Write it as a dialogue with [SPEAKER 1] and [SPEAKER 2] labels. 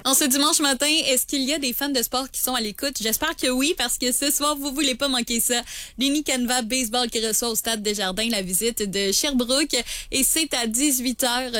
[SPEAKER 1] En ce dimanche matin, est-ce qu'il y a des fans de sport qui sont à l'écoute? J'espère que oui, parce que ce soir, vous voulez pas manquer ça. L'Uni Canva Baseball qui reçoit au Stade Desjardins la visite de Sherbrooke. Et c'est à 18h